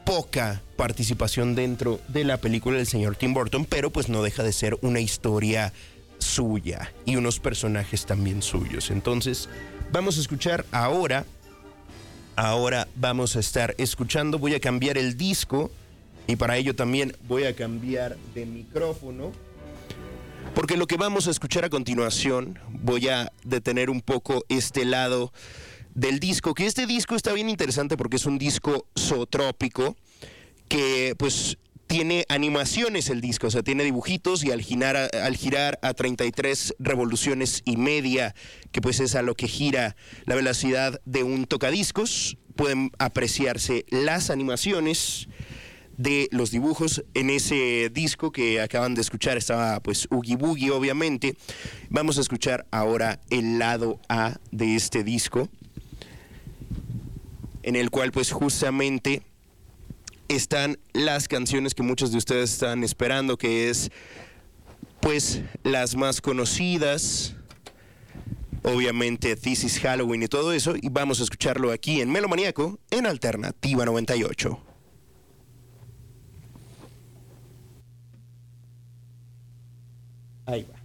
poca participación dentro de la película del señor Tim Burton, pero pues no deja de ser una historia suya y unos personajes también suyos. Entonces vamos a escuchar ahora vamos a estar escuchando, voy a cambiar el disco y para ello también voy a cambiar de micrófono, porque lo que vamos a escuchar a continuación, voy a detener un poco este lado del disco, que este disco está bien interesante porque es un disco zootrópico que pues tiene animaciones el disco, o sea, tiene dibujitos y al girar a 33 revoluciones y media, que pues es a lo que gira la velocidad de un tocadiscos, pueden apreciarse las animaciones de los dibujos en ese disco que acaban de escuchar. Estaba pues Oogie Boogie, obviamente. Vamos a escuchar ahora el lado A de este disco, en el cual pues justamente están las canciones que muchos de ustedes están esperando, que es pues las más conocidas, obviamente This is Halloween y todo eso, y vamos a escucharlo aquí en Melomaníaco en Alternativa 98. Ahí va.